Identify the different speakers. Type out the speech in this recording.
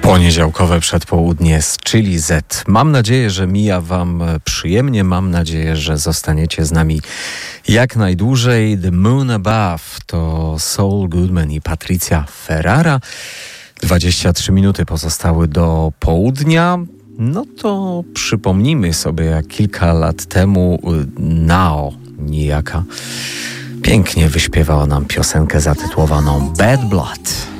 Speaker 1: Poniedziałkowe przedpołudnie z Chili Z. Mam nadzieję, że mija wam przyjemnie. Mam nadzieję, że zostaniecie z nami jak najdłużej. The Moon Above to Saul Goodman i Patricia Ferrara. 23 minuty pozostały do południa. No to przypomnijmy sobie, jak kilka lat temu Nao niejaka pięknie wyśpiewała nam piosenkę zatytułowaną Bad Blood.